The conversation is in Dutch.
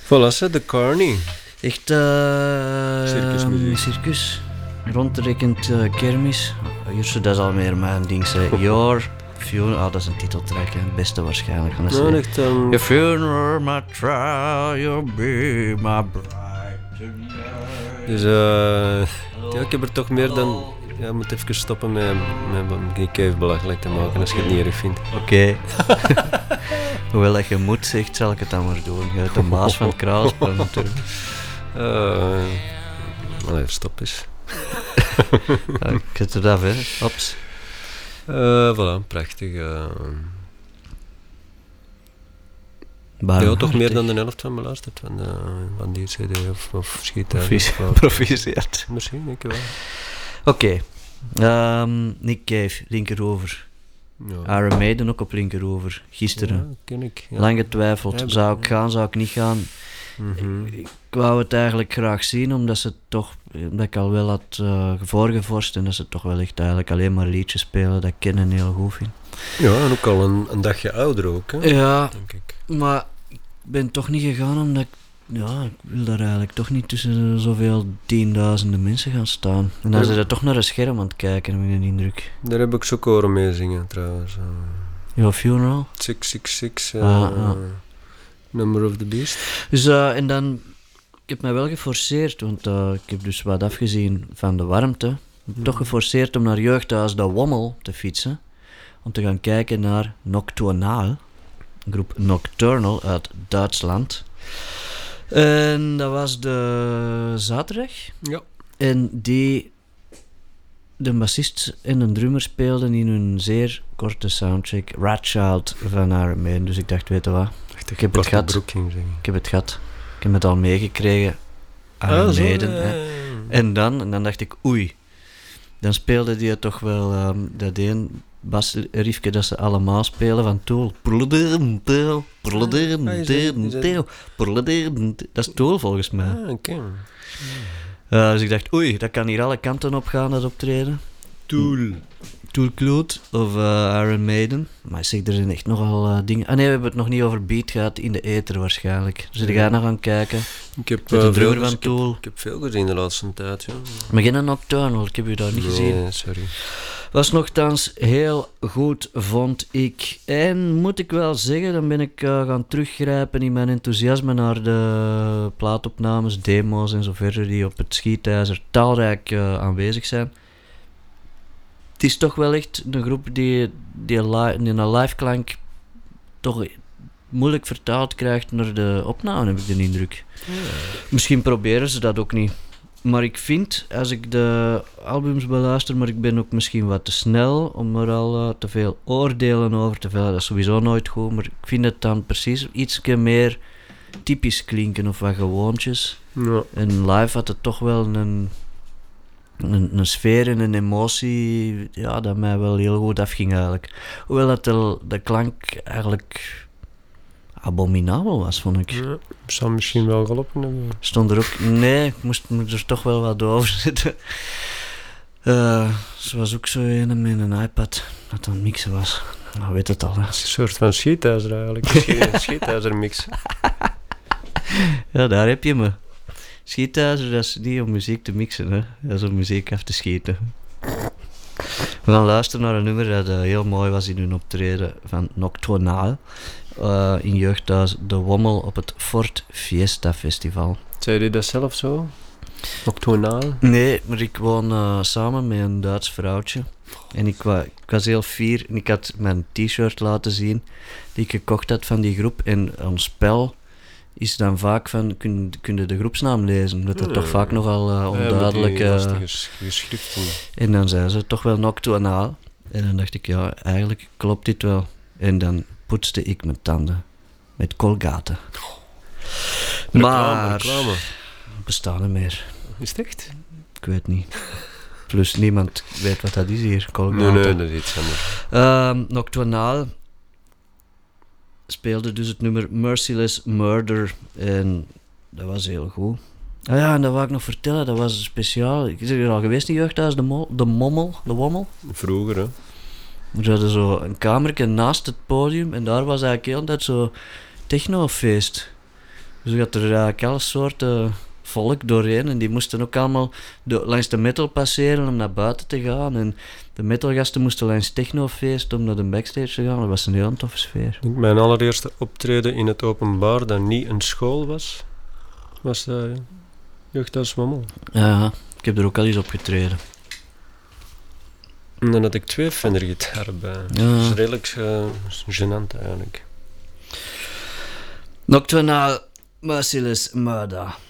Voilà, de Carney. Echt Circusmuziek. circus. Rondrekend kermis. Jutsu, dat is al meer mijn ding. Your funeral, dat is een titeltrack. Het beste waarschijnlijk van de serie. Echt dan... Your funeral, my trial, you'll be my bride tonight. Dus ja, ik heb er toch meer dan... Ja, ik moet even stoppen met Nick Cave belachelijk te maken als je het niet erg vindt. Oké. Hoewel dat je moet zegt, zal ik het dan maar doen. Je bent de baas van het kraalspel natuurlijk. Allee, stop eens. Ik zet het af, hè. Ops. Voilà, prachtig. Ja, toch meer dan de helft van beluisterd van die CD of schiet uit. Proficiat. Misschien, denk ik wel. Oké. Nick Cave, linkerover. Ja. Iron Maiden ook op linkerover. Gisteren. Ja, ken ik. Ja. Lang getwijfeld. Ja, Zou ik gaan, zou ik niet gaan? Mm-hmm. Ik wou het eigenlijk graag zien, omdat ze toch... Dat ik al wel had voorgevorst en dat ze toch wel echt eigenlijk alleen maar liedjes spelen dat ik ken en heel goed vind. Ja, en ook al een dagje ouder ook, hè? Ja, Denk ik. maar ik ben toch niet gegaan omdat ik... Ja, ik wil daar eigenlijk toch niet tussen zoveel tienduizenden mensen gaan staan. En dan zijn ze toch naar een scherm aan het kijken, heb ik een indruk. Daar heb ik zo koren mee zingen, trouwens. Your Funeral? 666, Ah. Number of the Beast. Dus, en dan... Ik heb mij wel geforceerd, want ik heb dus wat afgezien van de warmte. Ik heb toch geforceerd om naar jeugdhuis De Wommel te fietsen. Om te gaan kijken naar Nocturnal. Een groep Nocturnal uit Duitsland. En dat was de zaterdag. Ja. En de bassist en de drummer speelden in hun zeer korte soundcheck Radchild van Iron Maiden. Dus ik dacht, weet je wat? Ik heb het gehad. Ik heb het gehad. Ik heb het al meegekregen. Iron Maiden. En dan dacht ik, oei. Dan speelde die toch wel dat één basriefje dat ze allemaal spelen van Tool. Dat is Tool volgens mij. Ah, oké. Dus ik dacht, oei, dat kan hier alle kanten op gaan, dat optreden. Toolcloud of Iron Maiden. Maar ik zeg, er zijn echt nogal dingen... Ah nee, we hebben het nog niet over Beat gehad in de ether waarschijnlijk. Dus ga je nog gaan kijken. Ik heb, de drummer van Tool. Ik heb veel gezien de laatste tijd, ja. Maar geen Nocturnal, ik heb u daar niet gezien. Nee, sorry. Was nogthans heel goed, vond ik. En moet ik wel zeggen, dan ben ik gaan teruggrijpen in mijn enthousiasme naar de plaatopnames, demo's en zo verder die op het Schietijzer talrijk aanwezig zijn. Het is toch wel echt een groep die een live klank toch moeilijk vertaald krijgt naar de opname, heb ik de indruk. Ja. Misschien proberen ze dat ook niet. Maar ik vind, als ik de albums beluister, maar ik ben ook misschien wat te snel om er al te veel oordelen over te vellen. Dat is sowieso nooit goed, maar ik vind het dan precies iets meer typisch klinken of wat gewoontjes. Ja. En live had het toch wel een sfeer en een emotie, ja, dat mij wel heel goed afging eigenlijk. Hoewel dat de klank eigenlijk abominabel was, vond ik. Ja, zou misschien wel gelopen hebben. Stond er ook... Nee, ik moest er toch wel wat over zitten. Ze was ook zo een met een iPad dat aan het mixen was. Nou, weet het al. Hè. Een soort van schietijzer eigenlijk. Een schietijzermix. Ja, daar heb je me. Schietijzer, dat is niet om muziek te mixen, hè. Dat is om muziek af te schieten. We gaan luisteren naar een nummer dat heel mooi was in hun optreden van Nocturnal. In jeugdhuis De Wommel op het Fort Fiesta Festival. Zei je dat zelf zo? Nocturnaal? Nee, maar ik woon samen met een Duits vrouwtje. En ik was heel fier en ik had mijn t-shirt laten zien die ik gekocht had van die groep. En ons spel is dan vaak van, kun je de groepsnaam lezen? Dat er toch vaak nogal onduidelijke geschriften. En dan zei ze toch wel Nocturnaal. En dan dacht ik, ja, eigenlijk klopt dit wel. En dan poetste ik mijn tanden met Colgate. Maar reclame. bestaan er meer. Is het echt? Ik weet niet. Plus niemand weet wat dat is hier, Colgate. Nee, dat is iets anders. Nocturnaal speelde dus het nummer Merciless Murder en dat was heel goed. Ah ja, en dat wou ik nog vertellen, dat was speciaal. Ik ben er al geweest in jeugdhuis, de Wommel. Vroeger, hè. We hadden zo een kamertje naast het podium en daar was eigenlijk heel tijd zo technofeest. Dus je had er eigenlijk alle soorten volk doorheen en die moesten ook allemaal langs de metal passeren om naar buiten te gaan. En de metalgasten moesten langs technofeest om naar de backstage te gaan. Dat was een heel toffe sfeer. Mijn allereerste optreden in het openbaar, dat niet een school was Jeugdhuis Mammel. Ja, ik heb er ook al eens opgetreden. En dan had ik 2 Fender-gitaren bij. Ja. Dat is redelijk gênant eigenlijk. Nocturnal Merciless Murder.